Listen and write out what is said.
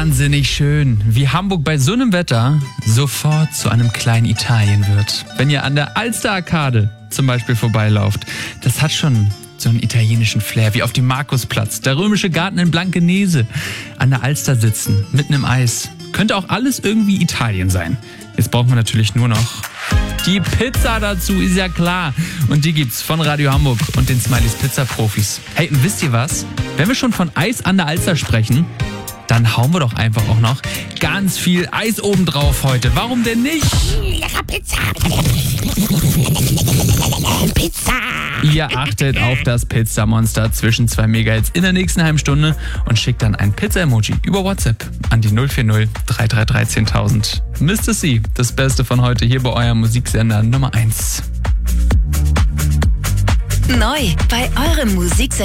wahnsinnig schön, wie Hamburg bei so einem Wetter sofort zu einem kleinen Italien wird. Wenn ihr an der Alster-Arkade zum Beispiel vorbeilauft, das hat schon so einen italienischen Flair, wie auf dem Markusplatz, der römische Garten in Blankenese, an der Alster sitzen, mitten im Eis. Könnte auch alles irgendwie Italien sein. Jetzt brauchen wir natürlich nur noch die Pizza dazu, ist ja klar. Und die gibt's von Radio Hamburg und den Smileys Pizza-Profis. Hey, und wisst ihr was? Wenn wir schon von Eis an der Alster sprechen, dann hauen wir doch einfach auch noch ganz viel Eis obendrauf heute. Warum denn nicht? Lecker Pizza. Pizza. Ihr achtet auf das Pizzamonster zwischen 2 Megahits in der nächsten halben Stunde und schickt dann ein Pizza-Emoji über WhatsApp an die 040 333 10.000. Mr. C, das Beste von heute hier bei eurem Musiksender Nummer 1. Neu bei eurem Musiksender.